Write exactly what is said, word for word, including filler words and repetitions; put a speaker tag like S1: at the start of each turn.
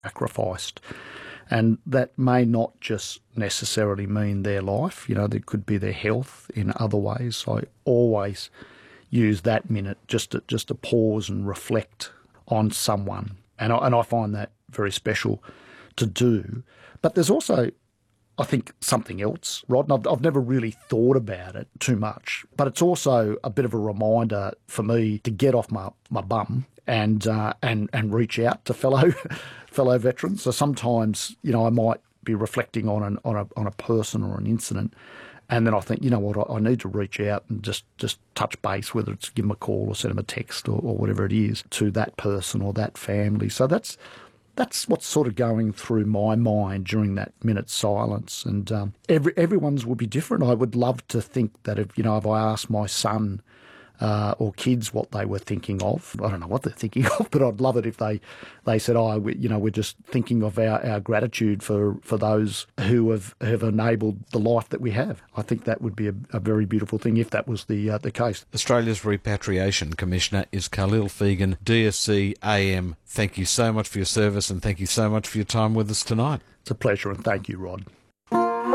S1: sacrificed. And that may not just necessarily mean their life, you know, there could be their health in other ways. I always use that minute just to, just to pause and reflect on someone. And I, and I find that very special to do. But there's also, I think, something else, Rod, and I've, I've never really thought about it too much, but it's also a bit of a reminder for me to get off my, my bum and uh, and and reach out to fellow fellow veterans. So sometimes, you know, I might be reflecting on an on a on a person or an incident, and then I think, you know what, I, I need to reach out and just, just touch base, whether it's give them a call or send them a text or, or whatever it is, to that person or that family. So that's that's what's sort of going through my mind during that minute's silence. And um, every everyone's will be different. I would love to think that if, you know, if I asked my son Uh, or kids what they were thinking of. I don't know what they're thinking of, but I'd love it if they, they said, oh, we, you know, we're just thinking of our, our gratitude for, for those who have, have enabled the life that we have. I think that would be a, a very beautiful thing if that was the uh, the case.
S2: Australia's Repatriation Commissioner is Khalil Fegan, D S C A M. Thank you so much for your service and thank you so much for your time with us tonight.
S1: It's a pleasure and thank you, Rod.